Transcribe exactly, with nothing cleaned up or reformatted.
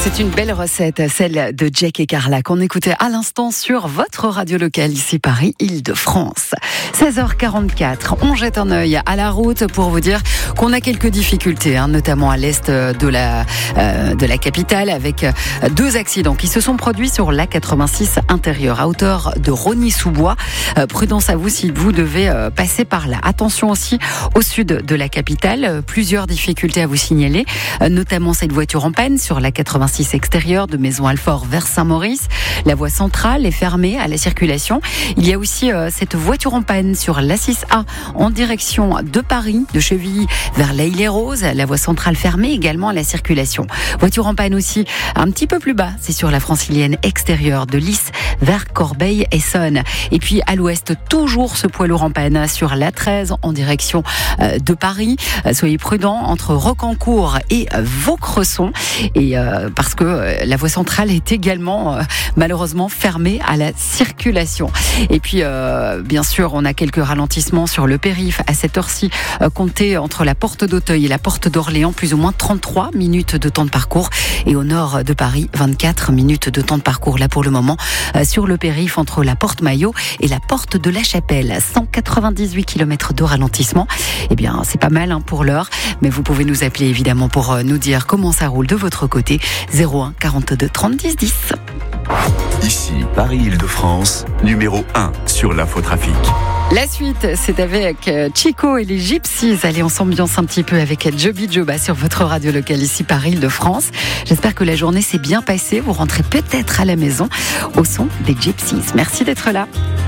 C'est une belle recette, celle de Jack et Carla, qu'on écoutait à l'instant sur votre radio locale, ici Paris, Île-de-France. seize heures quarante-quatre, on jette un œil à la route pour vous dire qu'on a quelques difficultés, hein, notamment à l'est de la, euh, de la capitale, avec deux accidents qui se sont produits sur l'A quatre-vingt-six intérieur, à hauteur de Rosny-sous-Bois. Euh, prudence à vous si vous devez euh, passer par là. Attention aussi au sud de la capitale, euh, plusieurs difficultés à vous signaler, euh, notamment cette voiture en panne sur l'A quatre-vingt-six extérieur de Maison-Alfort vers Saint-Maurice. La voie centrale est fermée à la circulation. Il y a aussi euh, cette voiture en panne sur l'A six A en direction de Paris, de Chevilly vers l'Aille-les-Roses. La voie centrale fermée également à la circulation. Voiture en panne aussi un petit peu plus bas, c'est sur la francilienne extérieure de Lys vers Corbeil-Essonnes. Et puis à l'ouest, toujours ce poids lourd en panne sur l'A treize en direction euh, de Paris. Euh, soyez prudents entre Rocancourt et euh, Vaucresson. Et euh, parce que euh, la voie centrale est également euh, malheureusement fermée à la circulation. Et puis euh, bien sûr, on a quelques ralentissements sur le périph' à cette heure-ci. Euh, comptez entre la porte d'Auteuil et la porte d'Orléans, plus ou moins trente-trois minutes de temps de parcours. Et au nord de Paris, vingt-quatre minutes de temps de parcours là pour le moment. Euh, sur le périph' entre la porte Maillot et la porte de la Chapelle, cent quatre-vingt-dix-huit kilomètres de ralentissement. Eh bien, c'est pas mal hein, pour l'heure, mais vous pouvez nous appeler évidemment pour euh, nous dire comment ça roule de votre côté. zéro un quarante-deux trente dix dix. Ici, Paris-Île-de-France, numéro un sur l'infotrafic. La suite, c'est avec Chico et les Gypsies. Allez, on s'ambiance un petit peu avec Joby Joba sur votre radio locale ici Paris-Île-de-France. J'espère que la journée s'est bien passée. Vous rentrez peut-être à la maison au son des Gypsies. Merci d'être là.